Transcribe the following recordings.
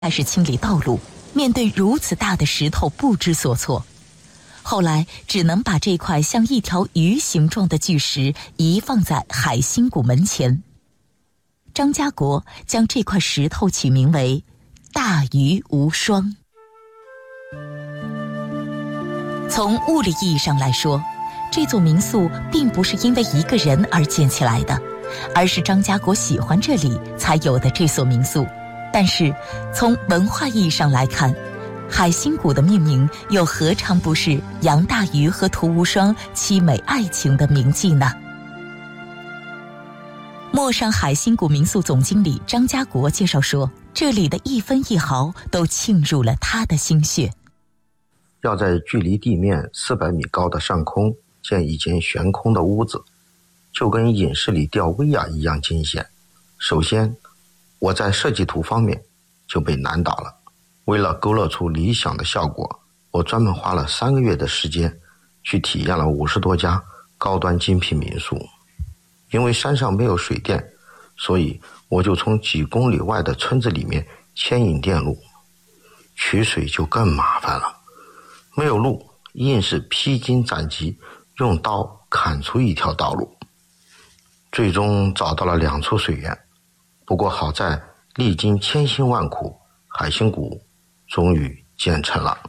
开始清理道路，面对如此大的石头不知所措。后来只能把这块像一条鱼形状的巨石移放在海心谷门前。张家国将这块石头起名为大鱼无双。从物理意义上来说，这座民宿并不是因为一个人而建起来的，而是张家国喜欢这里才有的这所民宿。但是从文化意义上来看，海心谷的命名又何尝不是杨大鱼和涂无双凄美爱情的铭记呢？陌上海心谷民宿总经理张家国介绍说，这里的一分一毫都沁入了他的心血。 要在距离地面400米高的上空建一间悬空的屋子，就跟影视里吊威亚一样惊险。首先，我在设计图方面就被难倒了。为了勾勒出理想的效果，我专门花了3个月的时间去体验了50多家高端精品民宿。因为山上没有水电，所以我就从几公里外的村子里面牵引电路，取水就更麻烦了。没有路，硬是披荆斩棘，用刀砍出一条道路。最终找到了2处水源，不过好在历经千辛万苦，海心谷终于建成了。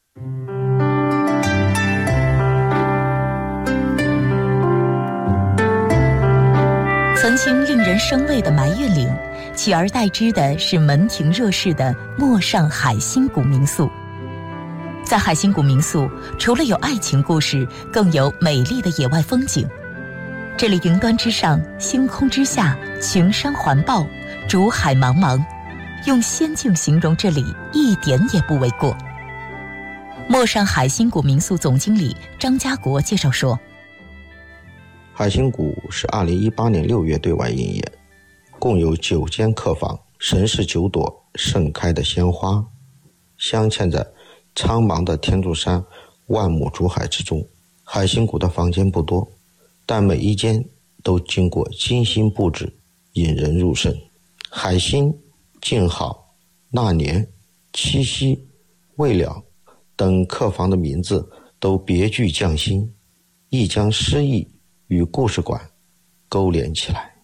曾经令人生畏的埋怨岭，取而代之的是门庭若市的陌上海心谷民宿。在海心谷民宿，除了有爱情故事，更有美丽的野外风景。这里云端之上，星空之下，群山环抱，竹海茫茫，用仙境形容这里一点也不为过。陌上海心谷民宿总经理张家国介绍说， 海心谷是2018年6月对外营业，共有9间客房，神是9朵盛开的鲜花，镶嵌在苍茫的天柱山万亩竹海之中。海心谷的房间不多，但每一间都经过精心布置，引人入胜。海心、静好、那年、七夕、未了等客房的名字都别具匠心，亦将诗意与故事馆勾连起来。